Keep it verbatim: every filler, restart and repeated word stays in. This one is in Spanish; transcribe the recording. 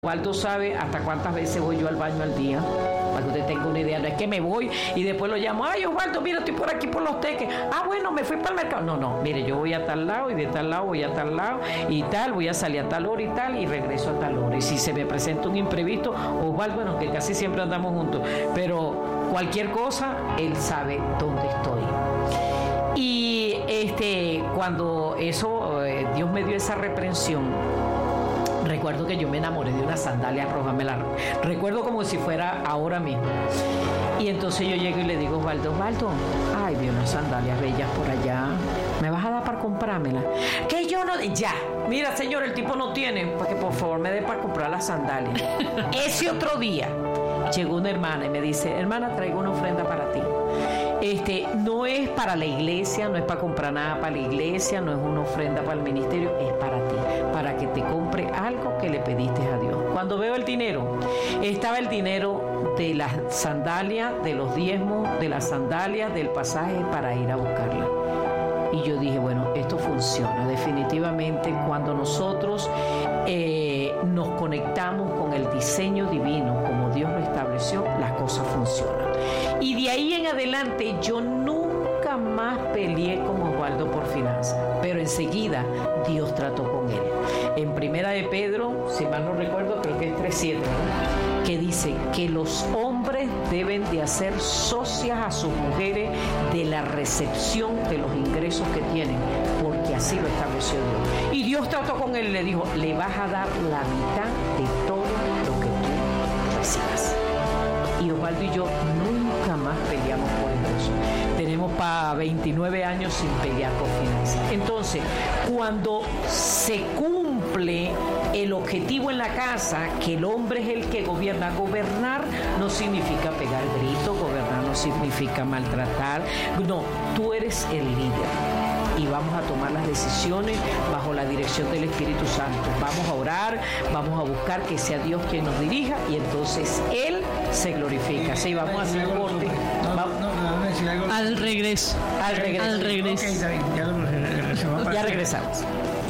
Waldo sabe hasta cuántas veces voy yo al baño al día, para que usted tenga una idea. No es que me voy y después lo llamo, ay Osvaldo, mira, estoy por aquí por los teques. Ah, bueno, me fui para el mercado. No, no, mire, yo voy a tal lado y de tal lado voy a tal lado y tal, voy a salir a tal hora y tal y regreso a tal hora. Y si se me presenta un imprevisto, Osvaldo, bueno, que casi siempre andamos juntos, pero cualquier cosa, él sabe dónde estoy. Y este, cuando eso, eh, Dios me dio esa reprensión, recuerdo que yo me enamoré de una sandalia roja, me la recuerdo como si fuera ahora mismo. Y entonces yo llego y le digo, Osvaldo, Osvaldo, ay, vi unas sandalias bellas por allá, ¿me vas a dar para comprármela? Que yo no, ya, mira señor, el tipo no tiene, para que por favor me dé para comprar las sandalias. Ese otro día llegó una hermana y me dice, hermana, traigo una ofrenda para ti. Este, no es para la iglesia, no es para comprar nada para la iglesia, no es una ofrenda para el ministerio, es para ti, para que te compre algo que le pediste a Dios. Cuando veo el dinero, estaba el dinero de las sandalias, de los diezmos, de las sandalias, del pasaje para ir a buscarla. Y yo dije, bueno, esto funciona. Definitivamente cuando nosotros eh, nos conectamos con el diseño divino, como Dios lo estableció, las cosas funcionan. Y de ahí en adelante yo nunca más peleé con Osvaldo por finanzas, pero enseguida Dios trató con él. En Primera de Pedro, si mal no recuerdo, creo que es tres siete, ¿no? Que dice que los hombres deben de hacer socias a sus mujeres de la recepción de los ingresos que tienen, porque así lo estableció Dios. Y Dios trató con él y le dijo, le vas a dar la mitad de todo lo que tú recibas. Y Osvaldo y yo nunca más peleamos por eso. Tenemos para veintinueve años sin pelear por finanzas. Entonces, cuando se cumple el objetivo en la casa, que el hombre es el que gobierna, gobernar no significa pegar gritos, gobernar no significa maltratar, no, tú eres el líder. Y vamos a tomar las decisiones bajo la dirección del Espíritu Santo. Vamos a orar, vamos a buscar que sea Dios quien nos dirija y entonces Él se glorifica. Sí, vamos a hacer un corte. Al regreso. Al regreso. Al regreso. Okay, ya, lo regresamos. Ya regresamos.